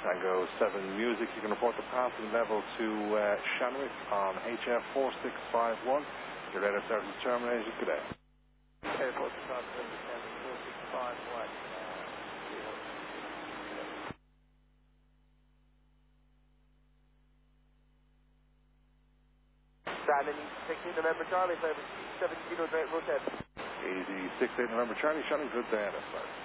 Tango 7 Music, you can report the passing level to Shanwick on HF 4651. Your radar service terminated. Good day. Airport Department 4651. Brandon, 16 November Charlie, 7 Kilo Direct Rotate. Easy, 68 November Charlie, Shunning, good day,